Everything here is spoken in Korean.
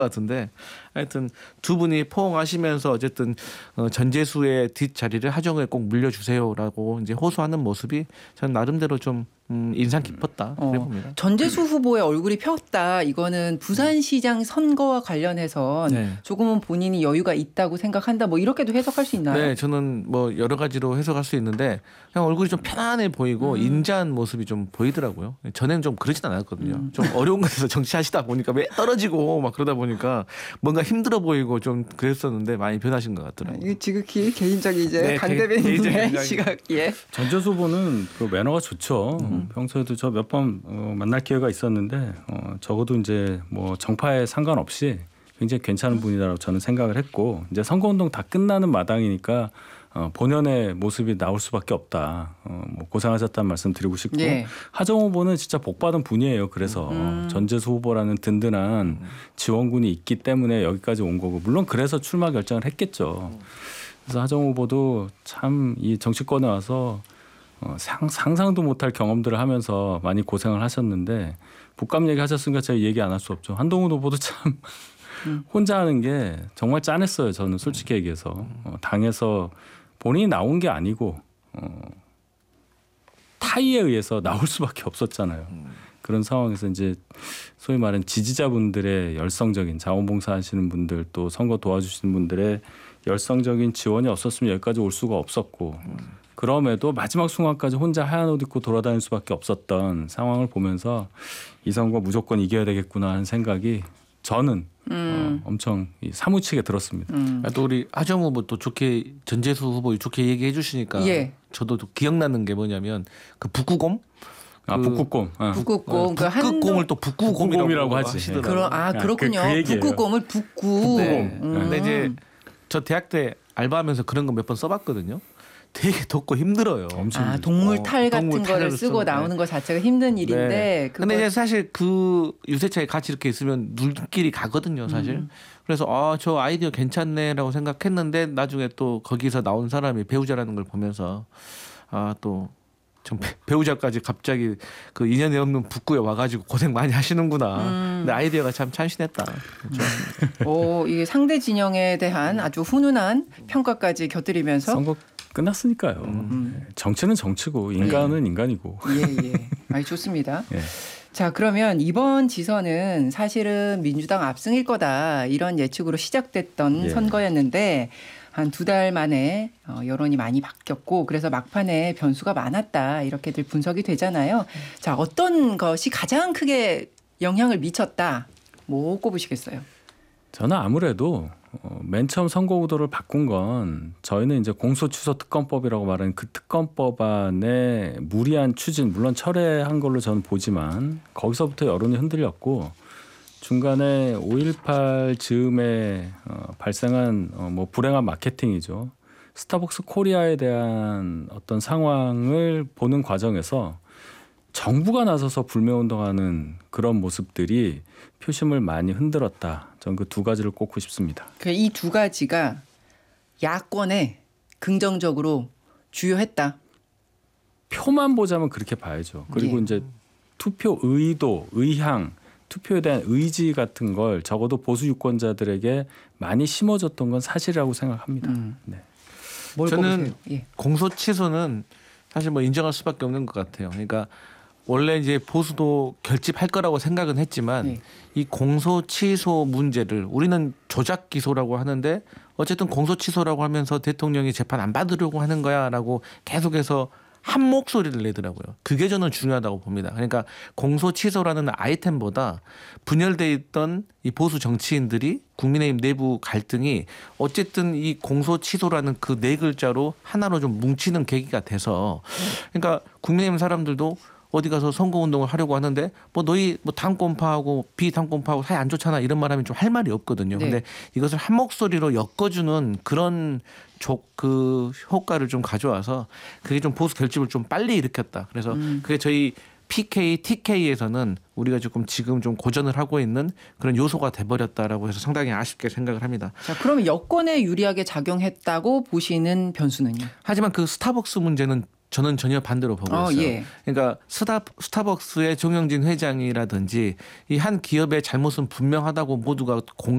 같은데 하여튼 두 분이 포옹하시면서 어쨌든 전재수의 뒷자리를 하정우에 꼭 물려주세요라고 이제 호소하는 모습이 전 나름대로 좀 인상 깊었다. 그래 봅니다. 전재수 후보의 얼굴이 폈다. 이거는 부산시장 선거와 관련해서 네. 조금은 본인이 여유가 있다고 생각한다. 뭐 이렇게도 해석할 수 있나요? 네, 저는 뭐 여러 가지로 해석할 수 있는데 그냥 얼굴이 좀 편안해 보이고 인자한 모습이 좀 보이더라고요. 전에는 좀 그러진 않았거든요. 좀 어려운 곳에서 정치하시다 보니까 왜 떨어지고 막 그러다 보니까 뭔가 힘들어 보이고 좀 그랬었는데 많이 변하신 것 같더라고요. 이게 지극히 개인적인 이제 네, 강 대변인의 개인적인 시각이에. 전재수 후보는 그 매너가 좋죠. 평소에도 저 몇 번 만날 기회가 있었는데 적어도 이제 뭐 정파에 상관없이 굉장히 괜찮은 분이다라고 저는 생각을 했고 이제 선거운동 다 끝나는 마당이니까 본연의 모습이 나올 수밖에 없다. 뭐 고생하셨다는 말씀 드리고 싶고 예. 하정우 후보는 진짜 복받은 분이에요. 그래서 전재수 후보라는 든든한 지원군이 있기 때문에 여기까지 온 거고 물론 그래서 출마 결정을 했겠죠. 그래서 하정우 후보도 참 이 정치권에 와서 상상도 못할 경험들을 하면서 많이 고생을 하셨는데 복감 얘기하셨으니까 제가 얘기 안 할 수 없죠. 한동훈 후보도 참 혼자 하는 게 정말 짠했어요. 저는 솔직히 얘기해서 당에서 본인이 나온 게 아니고 타의에 의해서 나올 수밖에 없었잖아요. 그런 상황에서 이제 소위 말하는 지지자분들의 열성적인 자원봉사하시는 분들 또 선거 도와주시는 분들의 열성적인 지원이 없었으면 여기까지 올 수가 없었고 그럼에도 마지막 순간까지 혼자 하얀 옷 입고 돌아다닐 수밖에 없었던 상황을 보면서 이 선거 무조건 이겨야 되겠구나 하는 생각이 저는 엄청 사무치게 들었습니다. 또 우리 하정우 후보 또 좋게 전재수 후보 좋게 얘기해 주시니까 예. 저도 또 기억나는 게 뭐냐면 그 북구곰 북극곰. 북극곰. 북극곰을 또 북구곰이라고 하지. 하시더라고요. 그렇군요. 그 얘기예요. 북극곰을 북구. 네. 근데 이제 저 대학 때 알바하면서 그런 거 몇 번 써봤거든요. 되게 덥고 힘들어요. 엄청 동물 탈 같은 동물 거를 탈을 쓰고 나오는 것 자체가 힘든 일인데. 네. 근데 이제 사실 그 유세차에 같이 이렇게 있으면 눈길이 가거든요, 사실. 그래서 저 아이디어 괜찮네라고 생각했는데 나중에 또 거기서 나온 사람이 배우자라는 걸 보면서 또 좀 배우자까지 갑자기 그 인연이 없는 북구에 와가지고 고생 많이 하시는구나. 근데 아이디어가 참 참신했다. 이게 상대 진영에 대한 아주 훈훈한 평가까지 곁들이면서 선거 끝났으니까요. 정치는 정치고 인간은 인간이고. 예. 아주 좋습니다. 예. 자, 그러면 이번 지선은 사실은 민주당 압승일 거다 이런 예측으로 시작됐던 선거였는데 한 2달 만에 여론이 많이 바뀌었고 그래서 막판에 변수가 많았다 이렇게들 분석이 되잖아요. 자, 어떤 것이 가장 크게 영향을 미쳤다. 뭐 꼽으시겠어요? 저는 아무래도 맨 처음 선거구도를 바꾼 건 저희는 이제 공소취소특검법이라고 말하는 그 특검법안의 무리한 추진 물론 철회한 걸로 저는 보지만 거기서부터 여론이 흔들렸고 중간에 5.18 즈음에 발생한 뭐 불행한 마케팅이죠. 스타벅스 코리아에 대한 어떤 상황을 보는 과정에서 정부가 나서서 불매운동하는 그런 모습들이 표심을 많이 흔들었다. 저는 그 두 가지를 꼽고 싶습니다. 이 두 가지가 야권에 긍정적으로 주요했다. 표만 보자면 그렇게 봐야죠. 그리고 이제 투표 의도, 의향, 투표에 대한 의지 같은 걸 적어도 보수 유권자들에게 많이 심어줬던 건 사실이라고 생각합니다. 네. 뭘 저는 예. 공소 취소는 사실 뭐 인정할 수밖에 없는 것 같아요. 그러니까 원래 이제 보수도 결집할 거라고 생각은 했지만 이 공소 취소 문제를 우리는 조작 기소라고 하는데 어쨌든 공소 취소라고 하면서 대통령이 재판 안 받으려고 하는 거야라고 계속해서 한 목소리를 내더라고요. 그게 저는 중요하다고 봅니다. 그러니까 공소 취소라는 아이템보다 분열돼 있던 이 보수 정치인들이 국민의힘 내부 갈등이 어쨌든 이 공소 취소라는 그 네 글자로 하나로 좀 뭉치는 계기가 돼서 그러니까 국민의힘 사람들도 어디 가서 선거운동을 하려고 하는데 뭐 너희 뭐 당권파하고 비당권파하고 사이 안 좋잖아 이런 말하면 좀 할 말이 없거든요. 근데 이것을 한 목소리로 엮어주는 그런 그 효과를 좀 가져와서 그게 좀 보수 결집을 좀 빨리 일으켰다. 그래서 그게 저희 PK, TK에서는 우리가 지금 좀 고전을 하고 있는 그런 요소가 돼버렸다라고 해서 상당히 아쉽게 생각을 합니다. 자, 그러면 여권에 유리하게 작용했다고 보시는 변수는요? 하지만 그 스타벅스 문제는 저는 전혀 반대로 보고 있어요. 예. 그러니까 스타벅스의 정영진 회장이라든지 이 한 기업의 잘못은 분명하다고 모두가